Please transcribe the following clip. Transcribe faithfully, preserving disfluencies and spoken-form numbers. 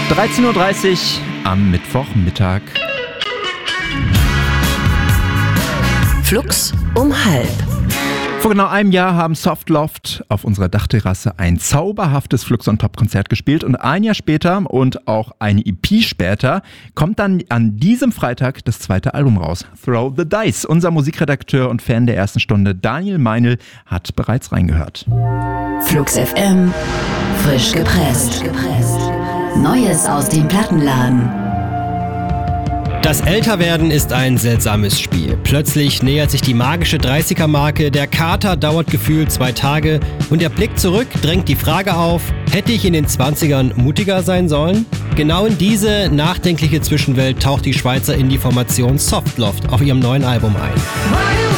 dreizehn Uhr dreißig am Mittwochmittag. Flux um halb. Vor genau einem Jahr haben Softloft auf unserer Dachterrasse ein zauberhaftes Flux on Top Konzert gespielt und ein Jahr später und auch eine E P später kommt dann an diesem Freitag das zweite Album raus, Throw the Dice. Unser Musikredakteur und Fan der ersten Stunde, Daniel Meinl, hat bereits reingehört. Flux F M, frisch gepresst. Neues aus dem Plattenladen. Das Älterwerden ist ein seltsames Spiel. Plötzlich nähert sich die magische dreißiger-Marke, der Kater dauert gefühlt zwei Tage und der Blick zurück drängt die Frage auf, hätte ich in den zwanzigern mutiger sein sollen? Genau in diese nachdenkliche Zwischenwelt taucht die Schweizer Indie-Formation Softloft auf ihrem neuen Album ein.